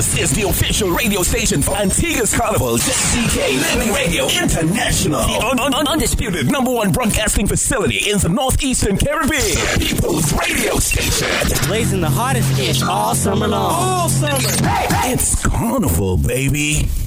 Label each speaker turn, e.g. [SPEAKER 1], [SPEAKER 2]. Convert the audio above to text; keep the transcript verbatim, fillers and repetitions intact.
[SPEAKER 1] This is the official radio station for Antigua's Carnival, J C K Living Radio International. The un- un- undisputed number one broadcasting facility in the Northeastern Caribbean. People's radio station.
[SPEAKER 2] Blazing the hottest hits all summer long.
[SPEAKER 3] All summer.
[SPEAKER 1] It's Carnival, baby.